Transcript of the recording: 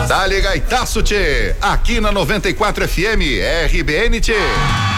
Dale Gaitaço, tchê. Aqui na 94 FM, RBN, tchê.